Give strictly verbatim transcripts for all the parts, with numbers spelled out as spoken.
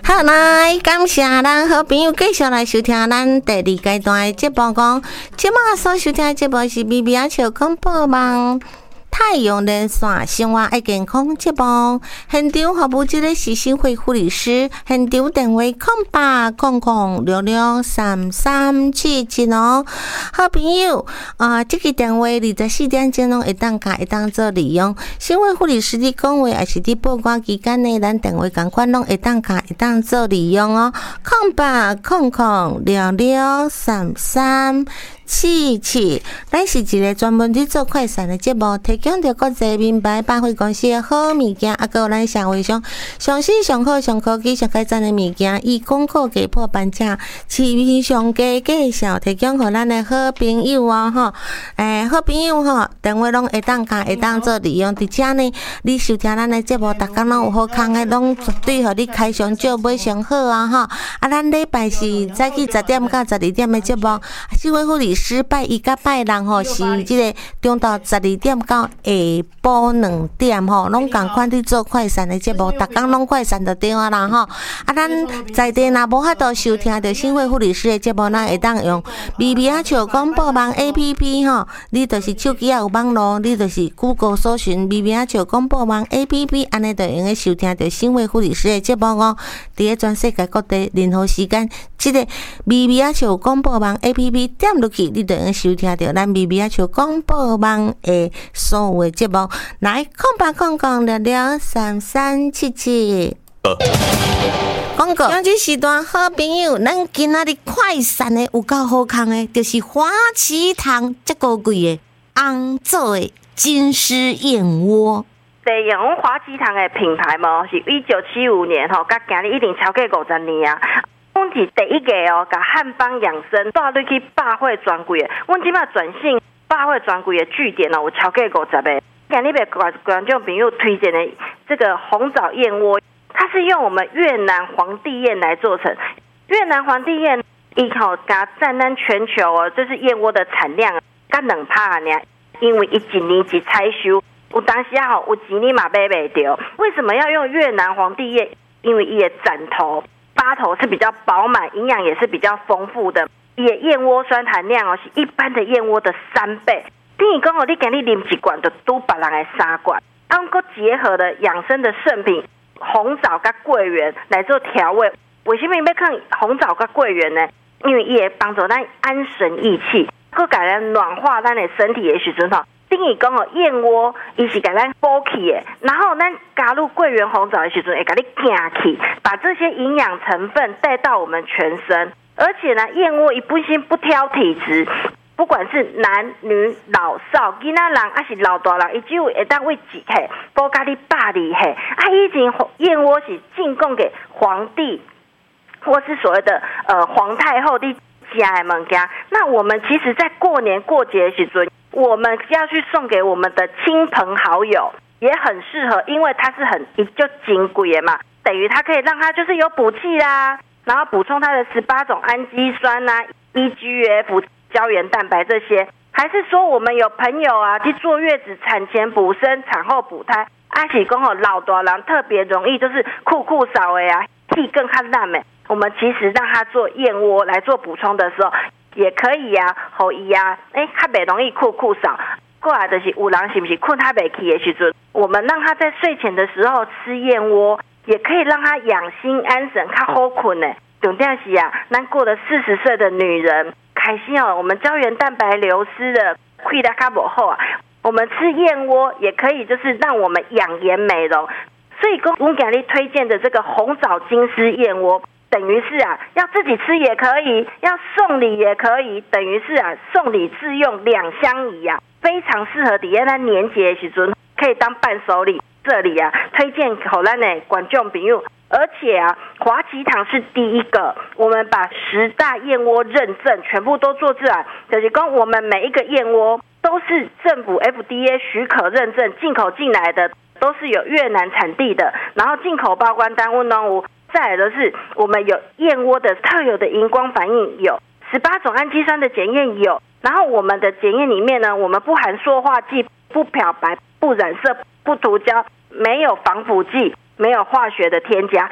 好来，感谢咱好朋友继续来收听咱第二阶段的节目。讲即马所收听的节目是 B B 阿笑广播网太阳连线生活爱健康节目，现场服务这个是新会护理师，现场电话空八空空六六三三七七哦。好朋友啊、呃，这个电话二十四点钟拢会当卡会当做利用。新会护理师伫讲话，也是伫报关期间内，咱电话共款拢会当卡会当做利用哦。空八空空六六三三。七七，咱是一个专门去做快闪的节目，提供着国际名牌百货公司的好物件，啊，还有咱社会上上新、上好、上科技、上改赞的物件，以广告价破半价，市面上价介绍，提供给咱的好朋友哦，吼，诶，好朋友吼，电话拢会当卡，会当做利用，而且呢，你收听咱的节目，逐工拢有好康的，拢绝对互你开上少买上好啊，吼，啊，咱礼拜是早起十点到十二点的节目，新会护理师拜一甲拜六吼是即个中昼十二点到下晡两点吼，拢共款去做快闪的节目，逐工拢快闪就对啊啦吼。啊，咱在地若无法度收听着新会护理师的节目，咱会当用 B B 阿笑广播网 A P P 吼，你就是手机啊有网络，你就是 Google 搜寻 B B 阿笑广播网 A P P， 安尼就用个收听着新会护理师的节目哦。伫个全世界各地任何时间，即个 B B 阿笑广播网 A P P 点落去，你就用收听到咱 B B 阿笑广播网的所有的节目。来，空八空空六六三三七七。广告，两这时段好朋友，咱今仔日快闪的有够好康的，就是花旗堂这个贵的红做的金丝燕窝。 对，用花旗堂的品牌嘛，是一九七五年吼，甲今日一定超过五十年啊。阮是第一个哦，甲汉方养生带入去百货专柜的。阮即摆转型百货专柜的据点哦，有超过五十个。今日被观观众朋友推荐的这个红枣燕窝，它是用我们越南皇帝燕来做成。越南皇帝燕伊吼甲占咱全球哦，这是燕窝的产量甲两趴尔，因为伊一年一采收，有当时啊吼有钱你嘛买袂着。为什么要用越南皇帝燕？因为伊的斩头。八头是比较饱满，营养也是比较丰富的。也燕窝酸含量哦是一般的燕窝的三倍。等于讲哦，你今日啉一罐就拄别人的三罐。啊，佮结合了养生的圣品红枣跟桂圆来做调味。为什么要看红枣跟桂圆呢？因为伊会帮助咱安神益气，佮改咱暖化咱的身体的时阵吼。等于讲哦，燕窝伊是给咱补气的，然后咱加入桂圆红枣的时阵，会给你健气，把这些营养成分带到我们全身。而且呢，燕窝伊本身不挑体质，不管是男女老少，囡仔人还是老大人，伊只有会当为几岁，补加你百二岁。啊，以前燕窝是进贡给皇帝，或是所谓的呃皇太后的家的物件。那我们其实在过年过节的时阵，我们要去送给我们的亲朋好友，也很适合，因为它是很就金贵的嘛，等于它可以让它就是有补气啦，然后补充它的十八种氨基酸啦、E G F、胶原蛋白这些。还是说我们有朋友啊去坐月子、产前补身、产后补胎，啊是讲吼老大人特别容易就是酷酷少的啊，气更较烂的，我们其实让他做燕窝来做补充的时候。也可以啊，互伊啊，哎、欸，较袂容易酷酷少。过来就是有人是不是困他袂起的时阵，我们让他在睡前的时候吃燕窝，也可以让他养心安神，较好困呢。重点是啊，咱过了四十岁的女人，开心哦，我们胶原蛋白流失了，亏得较不好啊。我们吃燕窝也可以，就是让我们养颜美容。所以，公我给你推荐的这个红枣金丝燕窝。等于是啊，要自己吃也可以，要送礼也可以，等于是啊，送礼自用两相宜啊，非常适合伫咱年节的时阵可以当伴手礼。这里啊，推荐给咱的观众朋友，而且啊，华旗堂是第一个，我们把十大燕窝认证全部都做出来，就是讲我们每一个燕窝都是政府 F D A 许可认证，进口进来的都是有越南产地的，然后进口报关单问东吴。再来的是，我们有燕窝的特有的荧光反应，有十八种氨基酸的检验有，然后我们的检验里面呢，我们不含塑化剂、不漂白、不染色、不涂胶，没有防腐剂，没有化学的添加，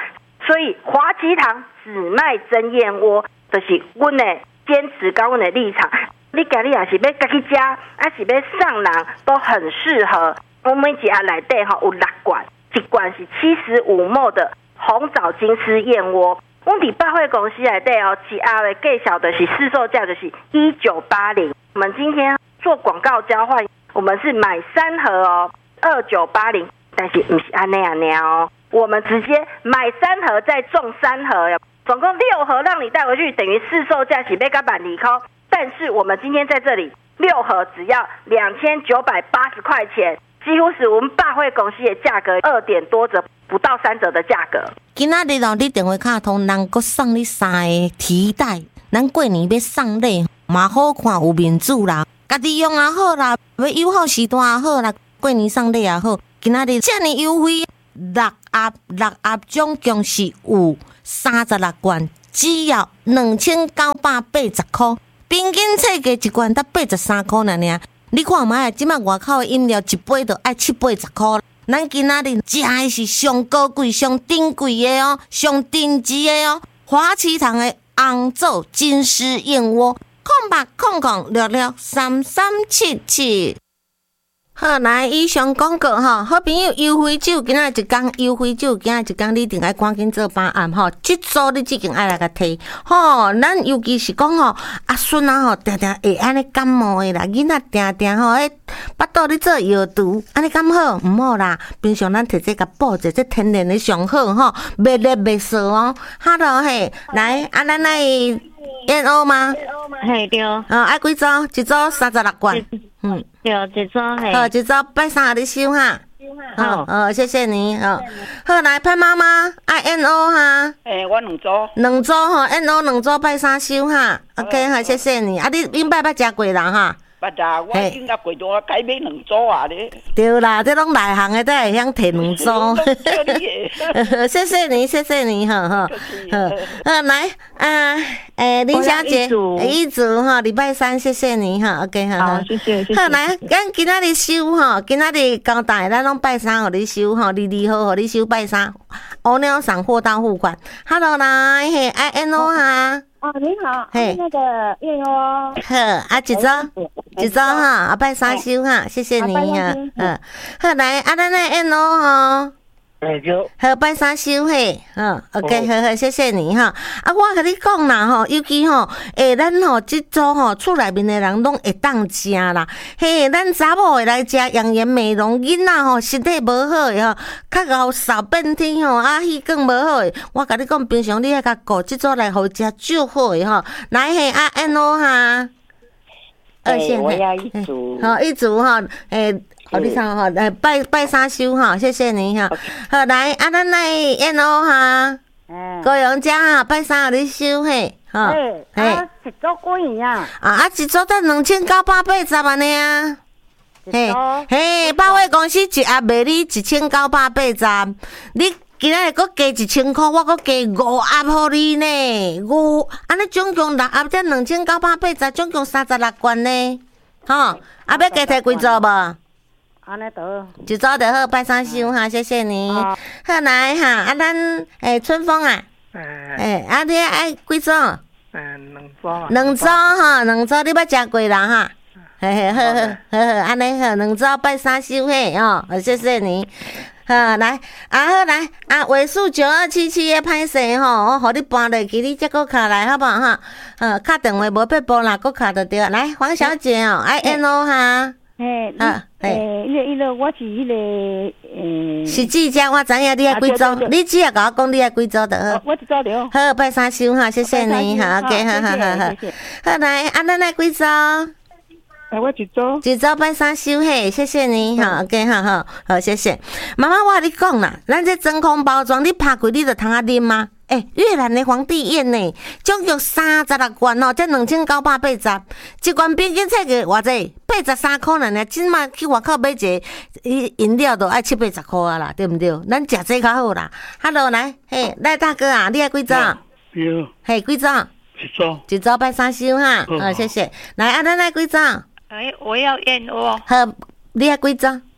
所以华旗堂只卖真燕窝，就是阮的坚持跟阮的立场。你家己也是要家己吃，还是要上人，都很适合。我们一盒内底吼有六罐，一罐是七十五毫升的红枣金丝燕窝。我们百货公司内底哦，一盒的介绍的是市售价就是一九八零。我们今天做广告交换，我们是买三盒哦，二九八零。但是不是安那样那哦，我们直接买三盒再送三盒，总共六盒让你带回去，等于市售价是要甲万二块。但是我们今天在这里六盒只要两千九百八十块钱，几乎是我们百货公司的价格二点多折，不到三折的价格。 今仔日哦，你电话卡通，人阁送你三个提袋，咱过年要送礼嘛好看，有面子啦，家己用也好啦，要友好时段也好啦，过年送礼也好。今仔日遮尔优惠，六盒六盒总共是有三十六罐，只要两千九百八十块。平均册价一罐才八十三块呢尔，你看卖，即摆外口的饮料一杯就爱七八十块。咱今仔日食的是上高贵、上顶贵的哦，上顶级的哦，华旗堂的红枣金丝燕窝，空八空空六六三三七七。好，来以上广告吼，好朋友优惠酒，今仔一天优惠酒，今仔一天你一定爱赶紧做把案吼，这组你即间爱来甲摕吼，咱尤其是讲吼，阿孙啊吼，定定会安尼感冒的啦，囡仔定定吼，迄巴肚咧做药毒，安尼敢好？毋好啦，平常咱摕这甲补者，这天然的上好吼，袂热袂燥哦。哈喽嘿，来，啊咱来燕鸥吗？ 嘿对。 哦，爱几组？一组三十六罐。嗯， 对，一组嘿。 好，一组拜三给你收哈。好，好，谢谢你。好，好来潘妈妈爱 N O 哈。 诶，我两组。 两组吼 ，N O 两组拜三收哈。OK， 好，谢谢你。啊，你恁拜拜食过人哈？ 捌啦，我已经甲过多改买两组啊咧。 对啦，这拢内行的都会晓摕两组。谢谢你，谢谢你，哈哈。好，来啊，诶，林小姐，一组哈，礼拜三，谢谢你哈 ，OK 哈。 好，谢谢，谢谢。 好，来，咱今仔日收哈，今仔日交代，咱拢拜三互你收哈，日日好互你收拜三，乌鸟送货到付款。Hello， 来，嘿 ，I N O 哈。 哦，你好，嘿，那个燕窝。 好，啊，一组，一组哈，啊，拜三收哈，谢谢你哈，嗯，好来，啊，咱来 N O 哈， 哎就， 好拜三收嘿，好 ，OK， 好好，谢谢你哈，啊，我甲你讲啦吼，尤其吼，诶，咱吼即组吼，厝内面的人拢会当食啦，嘿，咱查某会来食养颜美容，囡仔吼身体无好的吼，较熬扫变天吼，啊，气管无好的，我甲你讲，平常你爱甲顾即组来好食最好的吼，来嘿，啊 N O 哈。二线我要一组， 好一组哈，诶，好你唱哈，诶拜拜三收哈，谢谢你哈。好来，啊咱来 N O 哈，高阳家哈，拜三你收嘿，哈， 嘿，啊一组几元啊？ 啊啊一组得两千九百八十万呢啊，嘿，嘿，百货公司一盒卖你一千九百八十，你。今仔日搁加一千块，我搁加五盒予你呢，五安尼总共六盒才两千九百八十，总共三十六罐呢，吼，啊要加摕几组无？ 安尼得， 一组就好，拜三收哈，谢谢你。好来哈，啊咱诶春风啊，诶啊你爱几组？ 诶两组啊。 两组哈，两组你要食过人哈。嘿嘿，好好好好，安尼好，两组拜三收嘿哦，谢谢你。好来，啊好来，啊尾数九二七七的歹势吼，我互你搬落去，你再搁卡来好不好哈？呃，敲电话无必拨啦，搁卡就对。来，黄小姐哦 ，I N O 哈。 嘿，啊，嘿，迄个迄个，我是迄个诶。 是记者，我知影你爱几组，你只要甲我讲你爱几组就好。 我一组了。 好，拜三收哈，谢谢你哈 ，OK， 好好好好。好来，啊咱来几组？ 哎，我一组， 一组拜三收嘿，谢谢你哈 ，OK， 好好好，谢谢。妈妈，我跟你讲啦，咱这真空包装，你拍开你就通啊啉吗？诶、欸，越南的皇帝宴呢，总共三十六罐哦，才两千九百八十，一罐平均册价偌济？八十三块呢，即马去外口买一个饮料都爱七八十块啊啦，对不对？咱食这较好啦。Hello， 来，嘿，赖大哥啊，你爱几组？ 有。 嘿，几组？ 一组。 一组拜三收哈，好，谢谢。来，啊，咱来几组？ 哎，我要燕窝。 好，你爱几组？ 一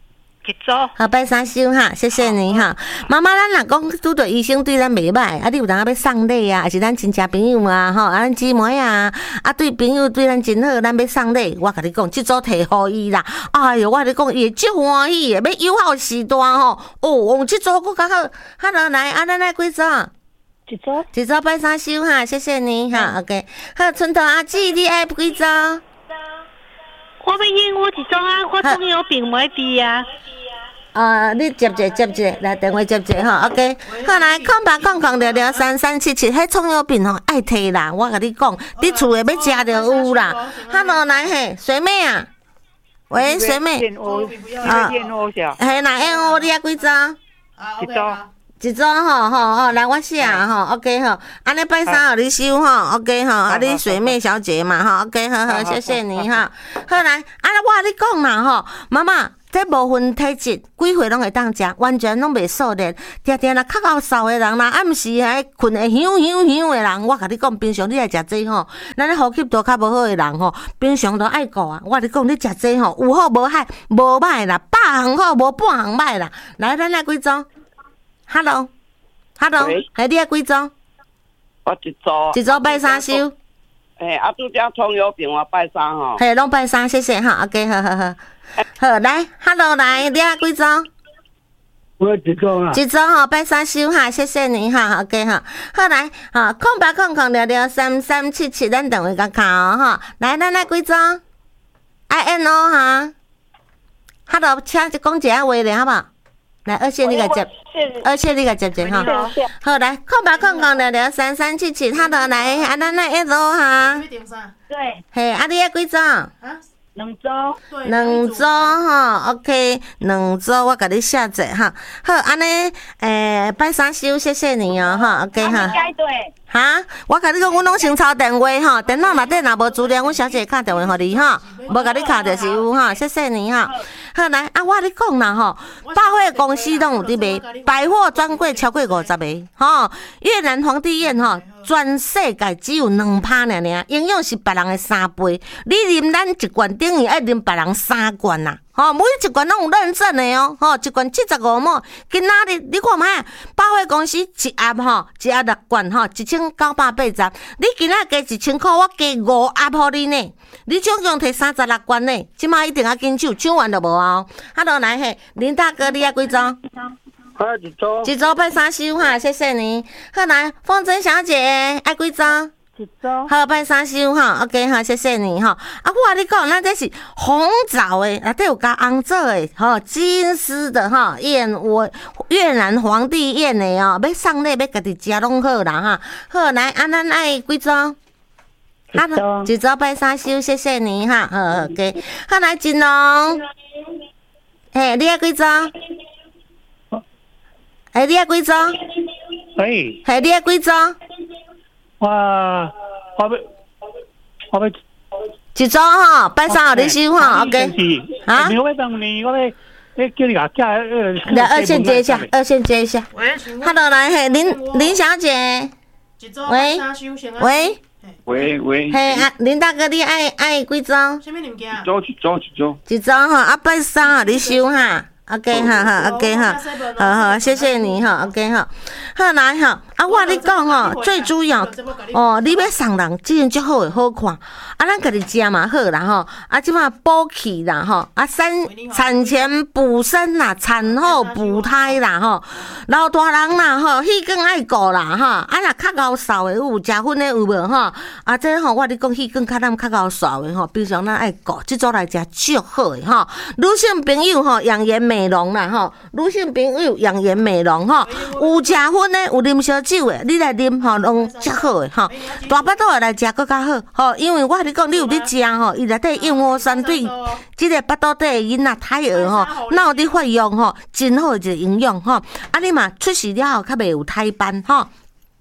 一组。 好，拜三收哈，谢谢你哈。妈妈，咱若讲拄着医生对咱袂歹，啊，你有当要送礼啊，还是咱亲戚朋友啊，吼，啊，咱姊妹啊，啊，对朋友对咱真好，咱要送礼，我甲你讲，即组摕互伊啦。哎哟，我甲你讲，伊会足欢喜的，要友好时段吼。哦，用即组佫较好。Hello， 来，啊，咱来几组？ 一组。 一组拜三收哈，谢谢你哈。OK， 好，村头阿姊，你爱几组？ 我要应我一组啊，我总有病袂治啊。 呃，你接者接者，来电话接者吼 ，OK。好来，空八空空六六三三七七，迄葱油饼吼爱摕啦，我甲你讲，你厝诶要食着有啦。Hello， 来嘿，水妹啊，喂，水妹， 啊， 嘿，那 N O 你爱几组？ 一组。 一组吼吼吼，来我写吼 ，OK 吼，安尼拜三互你收吼 ，OK 吼，啊你水妹小姐嘛吼 ，OK 好好，谢谢你哈。好来，啊我甲你讲啦吼，妈妈。这无分体质，几岁拢会当食，完全拢袂数列。定定啦，较高瘦的人啦，暗时还困会响响响的人，我甲你讲，平常你来食这吼，咱咧呼吸道较无好的人吼，平常都爱顾啊。我甲你讲，你食这吼，有好无歹，无歹啦，百项好无半项歹啦。来，咱来几组 ？Hello，Hello， 系你爱几组？ 我一组。 一组拜三收。 诶，啊，拄则葱油饼我拜三吼。 嘿，拢拜三，谢谢哈。OK， 好好好。好，来 ，Hello， 来，你爱几组？ 我一组啊。 一组吼，拜三收哈，谢谢你哈 ，OK 哈。好来，哈，空八空空六六三三七七，咱等会甲考哈。来，咱来几组 ？I N O 哈。Hello， 请讲一下话咧，好不好？来，二线你甲接，二线你甲接接哈。好，来，空八空空六六三三七七，Hello，来，啊，咱来 N O 哈。 对。 嘿，啊，你爱几组？啊。 两组， 两组吼 ，OK， 两组我甲你写者哈。好，安尼诶，拜三收，谢谢你哦，哈 ，OK 哈。 改对。 哈，我甲你讲，阮拢先抄电话吼，电脑内底若无资料，阮小姐敲电话互你吼，无甲你敲就是有吼，谢谢你哈。好来，啊，我甲你讲啦吼，百货公司拢有伫卖，百货专柜超过五十个吼。越南皇帝宴吼，全世界只有两趴尔尔，营养是别人的三倍。你啉咱一罐，等于爱啉别人三罐啦。吼，每一罐拢有认证的哦，吼，一罐七十五毛。今仔日你看卖，百货公司一盒吼，一盒六罐吼，一千九百八十。你今仔加一千块，我加五盒互你呢。你总共摕三十六罐呢，即马一定要紧抢，抢完就无啊。Hello， 来嘿，林大哥，你爱几组？ 我一组。 一组拜三收哈，谢谢你。好来，凤珍小姐爱几组？ 一组。 好，拜三收哈 ，OK 哈，谢谢你哈。啊，我甲你讲，咱这是红枣诶，内底有加红枣诶，吼，金丝的哈，燕窝越南皇帝宴诶哦，要送礼要家己食拢好啦哈。好来，啊，咱爱几组？好，一组拜三收，谢谢你哈。好 ，OK。好来，金龙，嘿，你爱几组？嘿，你爱几组？ 喂。 嘿，你爱几组？ 我我要我要一组吼，拜三互你收吼 ，OK。 啊？没有我当你我咧，咧叫你甲加呃。 来，二线接一下，二线接一下。喂 ，Hello， 来，嘿，林林小姐。喂。喂。 喂喂。 嘿，啊，林大哥，你爱爱几组？什么物件？一组一组一组。 一组吼，啊，拜三互你收哈。OK 哈哈 ，OK 哈，好好，谢谢你哈 ，OK 哈，好来哈，啊我你讲吼，最主要哦，你要送人，这样足好诶，好看，啊咱家己食嘛好啦吼，啊即马补气啦吼，啊产产前补身啦，产后补胎啦吼，老大人啦吼，气管爱顾啦吼，啊若较高瘦诶有，食薰诶有无吼，啊这吼我你讲气管较咱较高瘦诶吼，平常咱爱顾，即组来食足好诶吼，女性朋友吼养颜美。美容啦吼，女性朋友养颜美容吼，有食薰的，有啉烧酒的，你来啉吼，拢足好的吼。大巴肚的来食佫较好吼，因为我跟你讲，你有咧食吼，伊内底燕窝酸对即个巴肚底的囡仔胎儿吼，哪有伫发育吼，真好一个营养吼。啊，你嘛出世了后较袂有胎斑吼。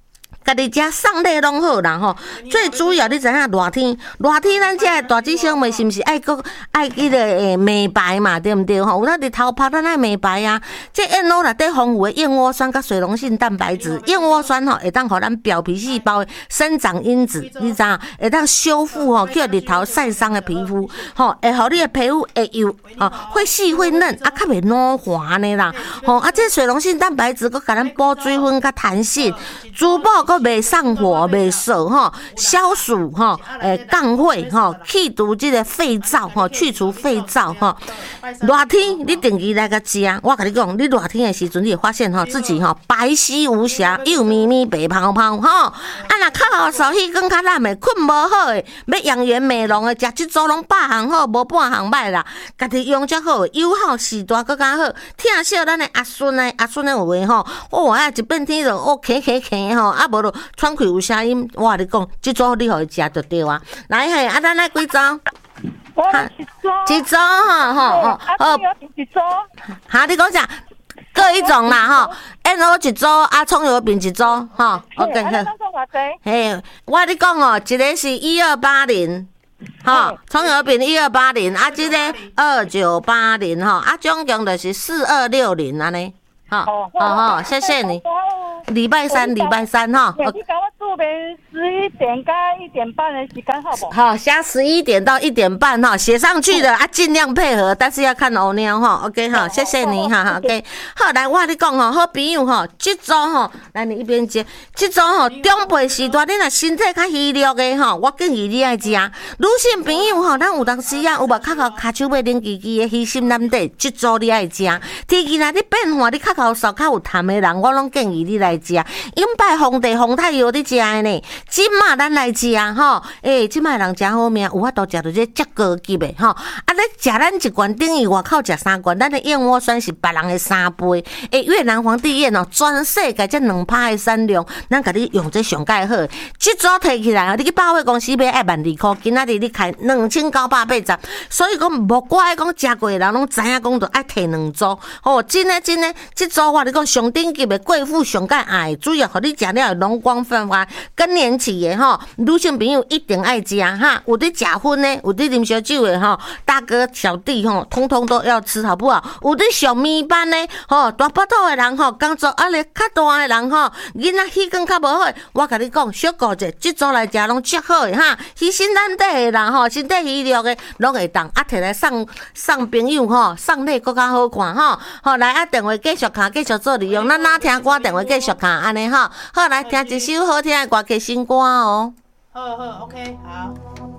家己食送礼拢好啦吼。最主要你知影热天，热天咱这大姐小妹是毋是爱个爱迄个诶美白嘛，对毋对吼？有咱日头拍咱爱美白啊。这燕窝内底丰富的燕窝酸甲水溶性蛋白质，燕窝酸吼会当互咱表皮细胞的生长因子，你知影会当修复吼，叫日头晒伤的皮肤吼，会互你的皮肤会油吼，会细会嫩啊，较袂老滑呢啦吼。啊，这水溶性蛋白质佫甲咱补水分甲弹性，珠宝佫袂上火袂涩吼，消暑吼，诶降血吼，去除这个肺燥吼，去除肺燥吼。热天你定期来个食，我甲你讲，你热天的时阵，你会发现吼自己吼白皙无瑕，又咪咪白泡泡吼。啊，若较好手气更较烂的，困无好的，要养颜美容的，食即组拢百项好，无半项歹啦。家己用则好，友好时代佫较好。听惜咱的阿孙的阿孙的有话吼，哦啊一变天就哦咳咳咳吼，啊无就喘气有声音。我甲你讲，即组你互伊食就对啊。来嘿，啊咱来几组？ 我一组， 一组吼吼吼， 啊，有一组。 哈，你讲啥？各一种啦吼，燕窝一组，啊葱油饼一组吼。OK 好。嘿，我你讲哦，一个是一二八零。吼，葱油饼一二八零，啊，这个二九八零吼，啊，总共就是四二六零安尼，吼，好好，谢谢你。礼拜三，礼拜三哈。 你给我注明十一点到一点半的时间好不？ 好，写十一点到一点半哈，写上去的啊，尽量配合，但是要看欧喵哈。OK 哈，谢谢你哈。OK， 好，来我跟你讲吼，好朋友吼，这组吼，来你一边接，这组吼，中辈时代你若身体较虚弱的吼，我建议你爱食。女性朋友吼，咱有当时啊，有无较靠骹手尾冷叽叽的虚心难得，这组你爱食。天气若你变化，你较靠手较有痰的人，我拢建议你来。永拜皇帝皇太药你食的呢？即马咱来食吼，诶、欸，即马人真好命，有法度食到这足高级的吼。啊，咧食咱一罐等于外口食三罐，咱的燕窝酸是别人的三倍。诶、欸，越南皇帝宴哦，全世界这两趴的产量，咱甲你用这上介好。即组摕起来，你去百货公司买爱万二箍，今仔日你开两千九百八十，所以讲无怪讲食过的人拢知影讲着爱摕两组。哦，真诶真诶，即组我你讲上顶级的贵妇上介。哎，主要互你食了容光焕发、更年期的吼，女性朋友一定爱食哈。有伫食薰的，有伫啉烧酒的吼，大哥小弟吼，通通都要吃，好不好？有伫上面班的吼，大腹肚的人吼，工作压力较大的人吼，囡仔气管较无好，我甲你讲，小顾者即组来食拢足好的哈。虚心难得的人吼，身体虚弱的拢会当啊，摕来送送朋友吼，送礼更较好看吼。好来啊，电话继续卡，继续做利用，咱哪听歌电话继续。看安尼哈，好来听一首好听的歌曲新歌哦。 好好 ，OK， 好。